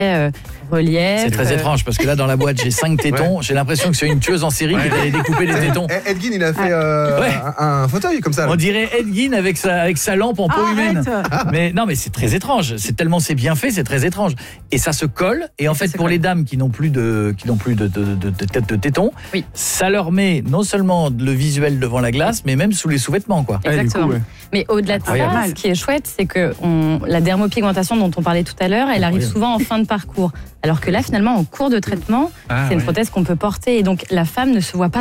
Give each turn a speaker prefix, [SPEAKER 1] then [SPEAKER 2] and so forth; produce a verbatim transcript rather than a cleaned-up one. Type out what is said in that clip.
[SPEAKER 1] euh, relief.
[SPEAKER 2] C'est très
[SPEAKER 1] euh...
[SPEAKER 2] étrange parce que là dans la boîte j'ai cinq tétons. Ouais. J'ai l'impression que c'est une tueuse en série ouais. qui est allée découper les tétons.
[SPEAKER 3] Ed Gein il a fait euh, ouais. un, un fauteuil comme ça. Là.
[SPEAKER 2] On dirait Ed Gein avec sa avec sa lampe en peau
[SPEAKER 1] ah,
[SPEAKER 2] humaine. Mais non mais c'est très étrange. C'est tellement c'est bien fait, c'est très étrange. Et ça se colle. Et en fait pour colle. les dames qui n'ont plus de qui n'ont plus de de, de, de tête de téton, oui. ça leur met non seulement le visuel devant la glace, mais même sous les sous-vêtements quoi.
[SPEAKER 1] Exactement. Coup, ouais. Mais au-delà de ça, ah, ce qui est chouette, c'est que on, la dermopigmentation dont on parlait tout à l'heure, elle arrive souvent en fin de parcours. Alors que là, finalement, en cours de traitement, ah, c'est une ouais. prothèse qu'on peut porter. Et donc, la femme ne se voit pas